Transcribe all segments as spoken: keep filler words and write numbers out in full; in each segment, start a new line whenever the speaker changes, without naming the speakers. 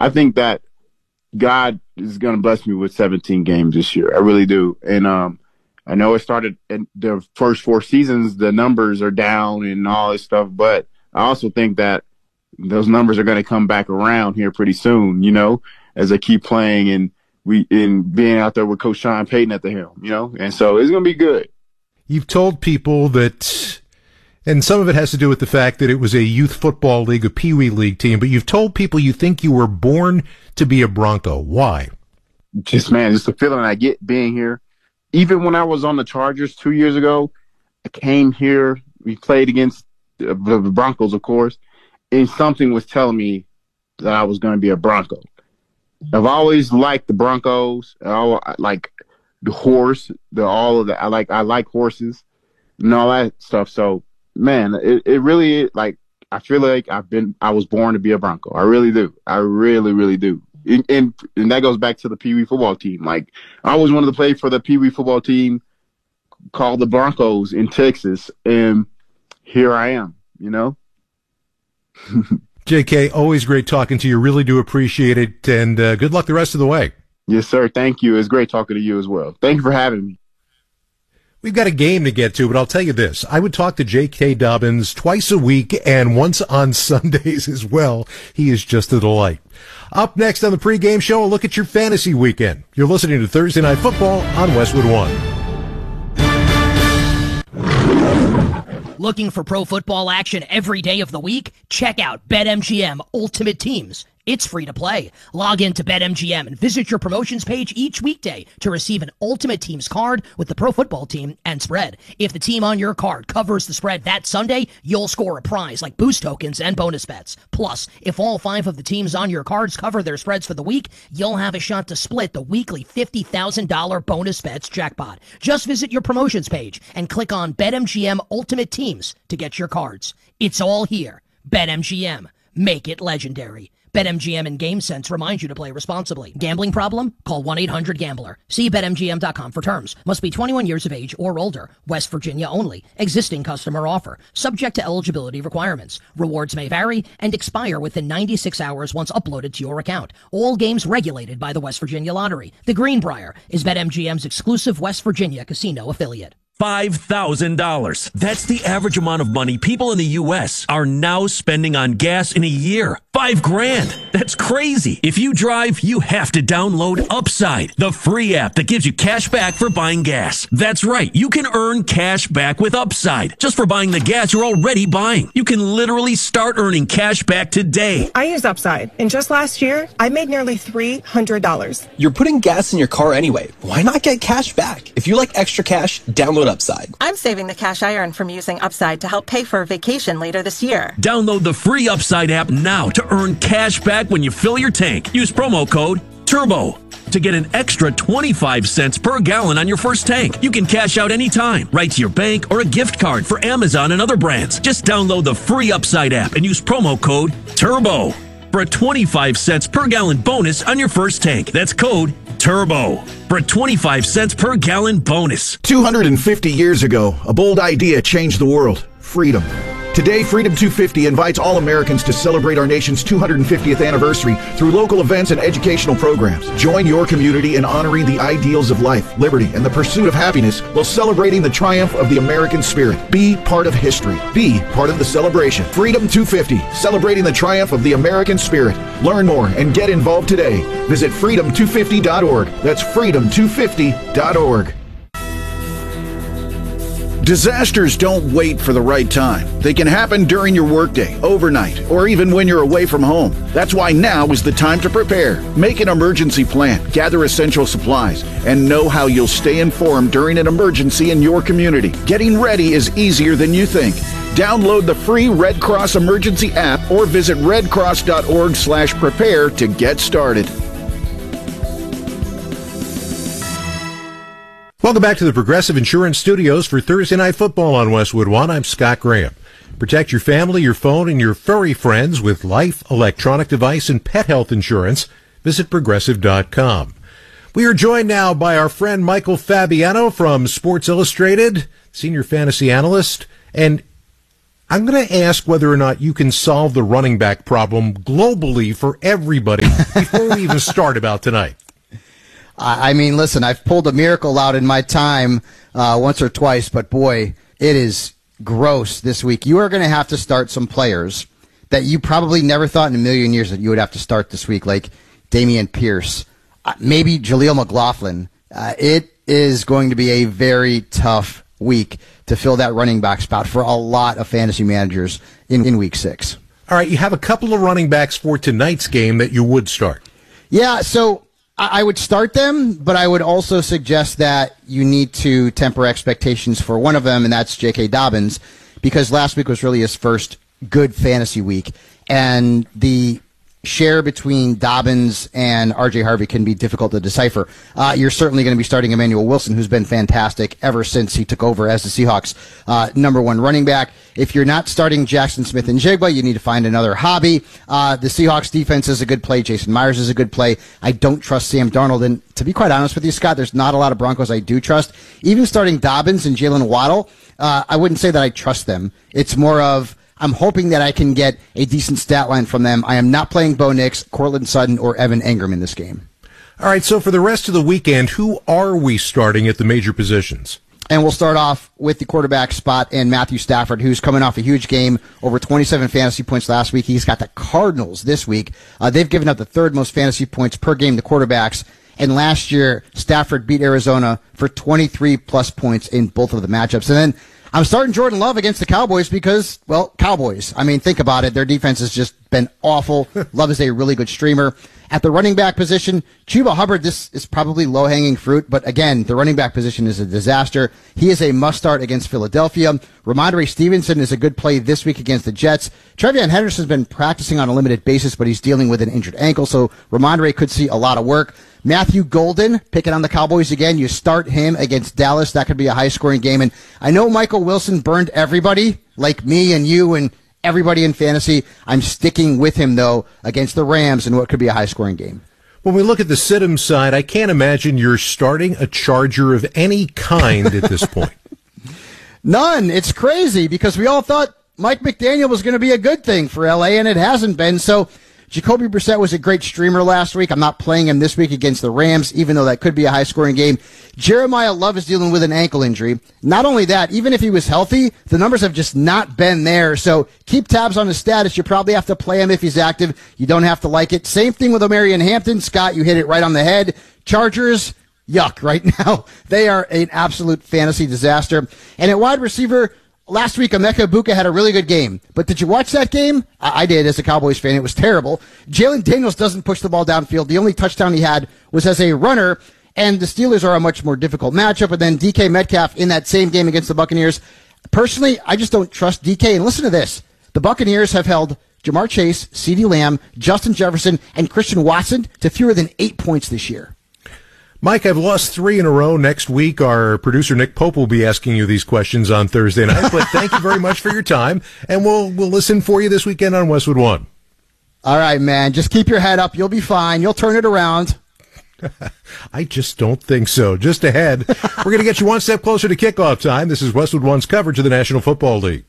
I think that God is going to bless me with seventeen games this year. I really do. And um, I know it started in the first four seasons, the numbers are down and all this stuff, but I also think that those numbers are going to come back around here pretty soon, you know, as I keep playing and we and being out there with Coach Sean Payton at the helm, you know, and so it's going to be good.
You've told people that, and some of it has to do with the fact that it was a youth football league, a Pee Wee league team, but you've told people you think you were born to be a Bronco. Why?
Just, man, just the feeling I get being here. Even when I was on the Chargers two years ago, I came here, we played against the Broncos, of course, and something was telling me that I was going to be a Bronco. I've always liked the Broncos. I like the horse, the all of that. I like I like horses and all that stuff. So, man, it, it really like I feel like I've been I was born to be a Bronco. I really do. I really, really do. And and, and that goes back to the Pee Wee football team. Like I always wanted to play for the Pee Wee football team called the Broncos in Texas, and here I am. You know.
J K, always great talking to you. Really do appreciate it, and uh, good luck the rest of the way.
Yes, sir. Thank you. It's great talking to you as well. Thank you for having me.
We've got a game to get to, but I'll tell you this. I would talk to J K. Dobbins twice a week and once on Sundays as well. He is just a delight. Up next on the pregame show, a look at your fantasy weekend. You're listening to Thursday Night Football on Westwood One.
Looking for pro football action every day of the week? Check out BetMGM Ultimate Teams. It's free to play. Log in to BetMGM and visit your promotions page each weekday to receive an Ultimate Teams card with the pro football team and spread. If the team on your card covers the spread that Sunday, you'll score a prize like boost tokens and bonus bets. Plus, if all five of the teams on your cards cover their spreads for the week, you'll have a shot to split the weekly fifty thousand dollars bonus bets jackpot. Just visit your promotions page and click on BetMGM Ultimate Teams to get your cards. It's all here. BetMGM. Make it legendary. BetMGM and GameSense remind you to play responsibly. Gambling problem? Call one eight hundred gambler. See Bet M G M dot com for terms. Must be twenty-one years of age or older. West Virginia only. Existing customer offer. Subject to eligibility requirements. Rewards may vary and expire within ninety-six hours once uploaded to your account. All games regulated by the West Virginia Lottery. The Greenbrier is BetMGM's exclusive West Virginia casino affiliate.
five thousand dollars. That's the average amount of money people in the U S are now spending on gas in a year. Five grand. That's crazy. If you drive, you have to download Upside, the free app that gives you cash back for buying gas. That's right. You can earn cash back with Upside just for buying the gas you're already buying. You can literally start earning cash back today.
I use Upside, and just last year, I made nearly three hundred dollars.
You're putting gas in your car anyway. Why not get cash back? If you like extra cash, download Upside.
I'm saving the cash I earn from using Upside to help pay for a vacation later this year.
Download the free Upside app now to earn cash back when you fill your tank. Use promo code TURBO to get an extra twenty-five cents per gallon on your first tank. You can cash out anytime, right to your bank or a gift card for Amazon and other brands. Just download the free Upside app and use promo code TURBO for a twenty-five cents per gallon bonus on your first tank. That's code TURBO for a twenty-five cents per gallon bonus.
two hundred fifty years ago, a bold idea changed the world. Freedom. Today, Freedom two fifty invites all Americans to celebrate our nation's two hundred fiftieth anniversary through local events and educational programs. Join your community in honoring the ideals of life, liberty, and the pursuit of happiness while celebrating the triumph of the American spirit. Be part of history. Be part of the celebration. Freedom two fifty, celebrating the triumph of the American spirit. Learn more and get involved today. Visit freedom two fifty dot org. That's freedom two fifty dot org. Disasters don't wait for the right time. They can happen during your workday, overnight, or even when you're away from home. That's why now is the time to prepare. Make an emergency plan, gather essential supplies, and know how you'll stay informed during an emergency in your community. Getting ready is easier than you think. Download the free Red Cross Emergency app or visit redcross dot org slash prepare to get started.
Welcome back to the Progressive Insurance Studios for Thursday Night Football on Westwood One. I'm Scott Graham. Protect your family, your phone, and your furry friends with life, electronic device, and pet health insurance. Visit progressive dot com. We are joined now by our friend Michael Fabiano from Sports Illustrated, senior fantasy analyst. And I'm going to ask whether or not you can solve the running back problem globally for everybody before we even start about tonight.
I mean, listen, I've pulled a miracle out in my time uh, once or twice, but boy, it is gross this week. You are going to have to start some players that you probably never thought in a million years that you would have to start this week, like Dameon Pierce, uh, maybe Jaleel McLaughlin. Uh, it is going to be a very tough week to fill that running back spot for a lot of fantasy managers in, in week six.
All right, you have a couple of running backs for tonight's game that you would start.
Yeah, so I would start them, but I would also suggest that you need to temper expectations for one of them, and that's J K. Dobbins, because last week was really his first good fantasy week, and the share between Dobbins and R J Harvey can be difficult to decipher. Uh, you're certainly going to be starting Emmanuel Wilson, who's been fantastic ever since he took over as the Seahawks' uh, number one running back. If you're not starting Jackson Smith and Jigba, you need to find another hobby. Uh, the Seahawks defense is a good play. Jason Myers is a good play. I don't trust Sam Darnold. And to be quite honest with you, Scott, there's not a lot of Broncos I do trust. Even starting Dobbins and Jalen Waddle, uh, I wouldn't say that I trust them. It's more of, I'm hoping that I can get a decent stat line from them. I am not playing Bo Nix, Cortland Sutton, or Evan Engram in this game.
All right, so for the rest of the weekend, who are we starting at the major positions?
And we'll start off with the quarterback spot and Matthew Stafford, who's coming off a huge game, over twenty-seven fantasy points last week. He's got the Cardinals this week. Uh, they've given up the third most fantasy points per game to quarterbacks. And last year, Stafford beat Arizona for twenty-three plus points in both of the matchups. And then I'm starting Jordan Love against the Cowboys because, well, Cowboys. I mean, think about it. Their defense has just been awful. Love is a really good streamer. At the running back position, Chuba Hubbard, this is probably low-hanging fruit, but again, the running back position is a disaster. He is a must-start against Philadelphia. Ramondre Stevenson is a good play this week against the Jets. Trevion Henderson's been practicing on a limited basis, but he's dealing with an injured ankle, so Ramondre could see a lot of work. Matthew Golden, picking on the Cowboys again. You start him against Dallas. That could be a high-scoring game. And I know Michael Wilson burned everybody, like me and you and everybody in fantasy. I'm sticking with him, though, against the Rams in what could be a high-scoring game.
When we look at the Sidham side, I can't imagine you're starting a Charger of any kind at this point.
None. It's crazy because we all thought Mike McDaniel was going to be a good thing for L A, and it hasn't been. So Jacoby Brissett was a great streamer last week. I'm not playing him this week against the Rams, even though that could be a high-scoring game. Jeremiah Love is dealing with an ankle injury. Not only that, even if he was healthy, the numbers have just not been there. So keep tabs on his status. You probably have to play him if he's active. You don't have to like it. Same thing with Omarion Hampton. Scott, you hit it right on the head. Chargers, yuck right now. They are an absolute fantasy disaster. And at wide receiver, last week, Emeka Egbuka had a really good game. But did you watch that game? I, I did as a Cowboys fan. It was terrible. Jalen Daniels doesn't push the ball downfield. The only touchdown he had was as a runner. And the Steelers are a much more difficult matchup. And then D K Metcalf in that same game against the Buccaneers. Personally, I just don't trust D K. And listen to this. The Buccaneers have held Jamar Chase, CeeDee Lamb, Justin Jefferson, and Christian Watson to fewer than eight points this year.
Mike, I've lost three in a row. Next week, our producer Nick Pope will be asking you these questions on Thursday night. But thank you very much for your time, and we'll we'll listen for you this weekend on Westwood One.
All right, man. Just keep your head up. You'll be fine. You'll turn it around.
I just don't think so. Just ahead, we're going to get you one step closer to kickoff time. This is Westwood One's coverage of the National Football League.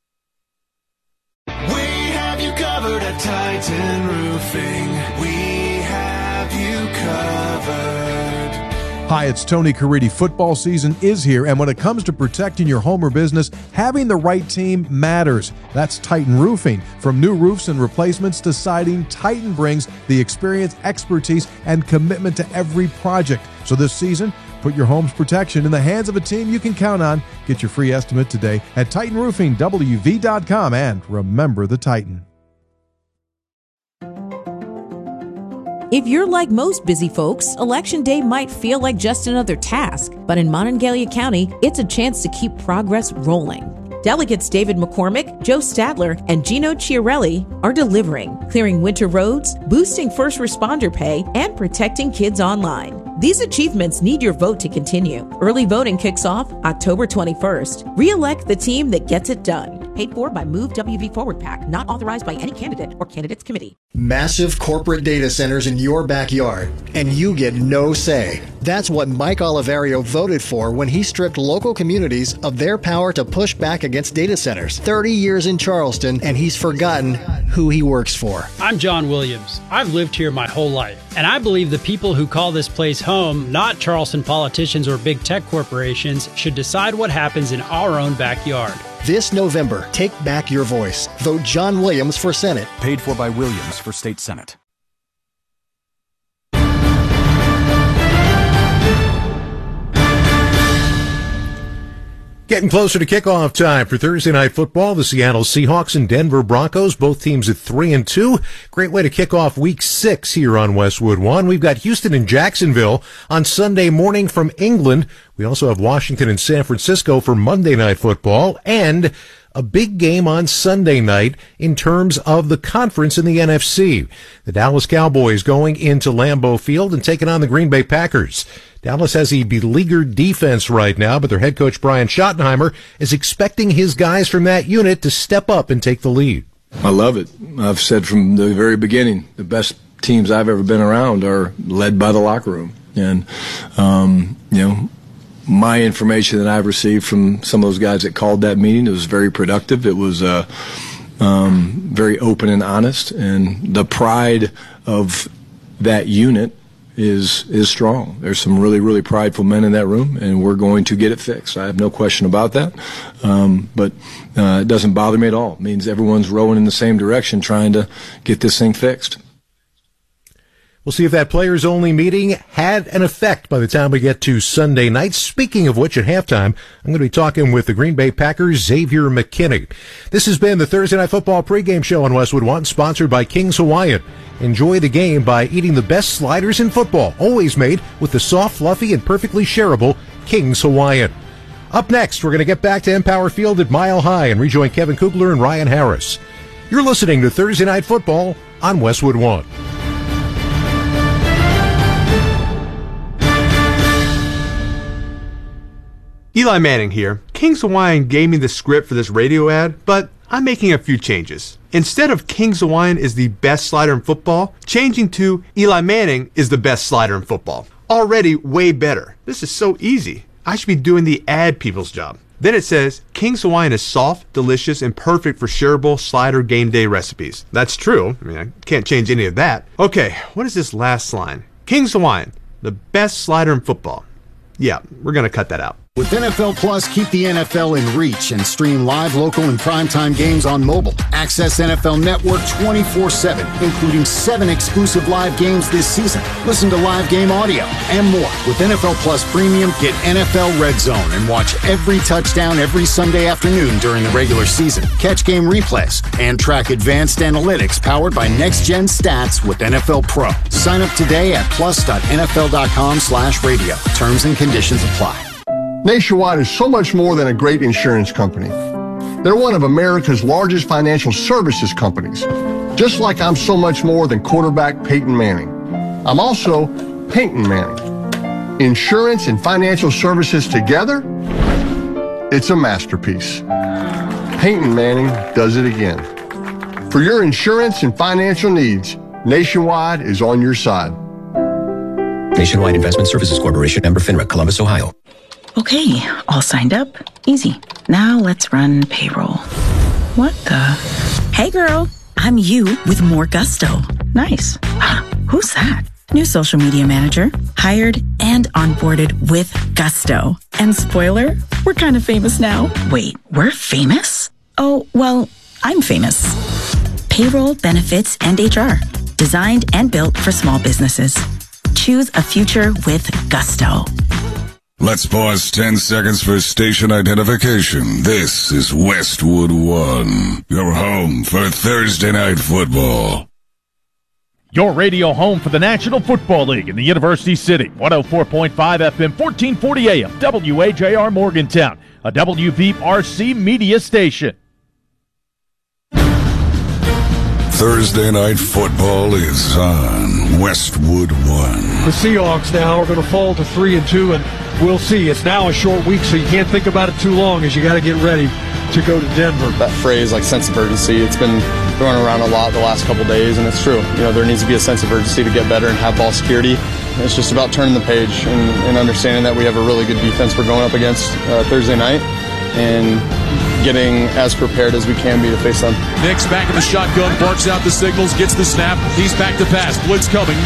We have you covered at Titan Roofing. We have you covered.
Hi, it's Tony Caridi. Football season is here, and when it comes to protecting your home or business, having the right team matters. That's Titan Roofing. From new roofs and replacements to siding, Titan brings the experience, expertise, and commitment to every project. So this season, put your home's protection in the hands of a team you can count on. Get your free estimate today at Titan Roofing W V dot com, and remember the Titan.
If you're like most busy folks, Election Day might feel like just another task, but in Monongalia County, it's a chance to keep progress rolling. Delegates David McCormick, Joe Stadler, and Gino Chiarelli are delivering, clearing winter roads, boosting first responder pay, and protecting kids online. These achievements need your vote to continue. Early voting kicks off October twenty-first. Re-elect the team that gets it done. Paid for by Move W V Forward PAC. Not authorized by any candidate or candidates committee.
Massive corporate data centers in your backyard, and you get no say. That's what Mike Oliverio voted for when he stripped local communities of their power to push back against data centers. thirty years in Charleston, and he's forgotten who he works for.
I'm John Williams. I've lived here my whole life, and I believe the people who call this place home, not Charleston politicians or big tech corporations, should decide what happens in our own backyard.
This November, take back your voice. Vote John Williams for Senate.
Paid for by Williams for State Senate.
Getting closer to kickoff time for Thursday Night Football. The Seattle Seahawks and Denver Broncos, both teams at three and two. Great way to kick off week six here on Westwood One. We've got Houston and Jacksonville on Sunday morning from England. We also have Washington and San Francisco for Monday Night Football, and a big game on Sunday night in terms of the conference in the N F C. The Dallas Cowboys going into Lambeau Field and taking on the Green Bay Packers. Dallas has a beleaguered defense right now, but their head coach Brian Schottenheimer is expecting his guys from that unit to step up and take the lead.
I love it. I've said from the very beginning, the best teams I've ever been around are led by the locker room. And, um, you know, my information that I've received from some of those guys that called that meeting, it was very productive. It was uh, um, very open and honest, and the pride of that unit is is strong. There's some really, really prideful men in that room, and we're going to get it fixed. I have no question about that. Um, but uh, it doesn't bother me at all. It means everyone's rowing in the same direction, trying to get this thing fixed.
We'll see if that players-only meeting had an effect by the time we get to Sunday night. Speaking of which, at halftime, I'm going to be talking with the Green Bay Packers' Xavier McKinney. This has been the Thursday Night Football pregame show on Westwood One, sponsored by King's Hawaiian. Enjoy the game by eating the best sliders in football, always made with the soft, fluffy, and perfectly shareable King's Hawaiian. Up next, we're going to get back to Empower Field at Mile High and rejoin Kevin Kugler and Ryan Harris. You're listening to Thursday Night Football on Westwood One.
Eli Manning here. King's Hawaiian gave me the script for this radio ad, but I'm making a few changes. Instead of King's Hawaiian is the best slider in football, changing to Eli Manning is the best slider in football. Already way better. This is so easy. I should be doing the ad people's job. Then it says, King's Hawaiian is soft, delicious, and perfect for shareable slider game day recipes. That's true. I mean, I can't change any of that. Okay, what is this last line? King's Hawaiian, the best slider in football. Yeah, we're going to cut that out.
With N F L Plus, keep the N F L in reach and stream live, local, and primetime games on mobile. Access N F L Network twenty-four seven, including seven exclusive live games this season. Listen to live game audio and more. With N F L Plus Premium, get N F L Red Zone and watch every touchdown every Sunday afternoon during the regular season. Catch game replays and track advanced analytics powered by Next Gen Stats with N F L Pro. Sign up today at plus.nfl.com slash radio. Terms and conditions apply.
Nationwide is so much more than a great insurance company. They're one of America's largest financial services companies, just like I'm so much more than quarterback Peyton Manning. I'm also Peyton Manning. Insurance and financial services together, it's a masterpiece. Peyton Manning does it again. For your insurance and financial needs, Nationwide is on your side.
Nationwide Investment Services Corporation, member FINRA, Columbus, Ohio.
Okay, all signed up. Easy. Now let's run payroll. What the? Hey girl, I'm you with more gusto. Nice. Who's that? New social media manager. Hired and onboarded with gusto. And spoiler, we're kind of famous now. Wait, we're famous? Oh, well, I'm famous. Payroll, benefits, and H R. Designed and built for small businesses. Choose a future with gusto.
Let's pause ten seconds for station identification. This is Westwood One, your home for Thursday Night Football.
Your radio home for the National Football League in the University City. one oh four point five F M, fourteen forty A M, W A J R Morgantown, a W V R C media station.
Thursday Night Football is on Westwood One.
The Seahawks now are going to fall to three and two, and
we'll see. It's now a short week, so you can't think about it too long as you got to get ready to go to Denver.
That phrase, like sense of urgency, it's been thrown around a lot the last couple of days, and it's true. You know, there needs to be a sense of urgency to get better and have ball security. It's just about turning the page and, and understanding that we have a really good defense we're going up against uh, Thursday night, and getting as prepared as we can be to face them.
Nick's back in the shotgun, barks out the signals, gets the snap. He's back to pass. Blitz coming.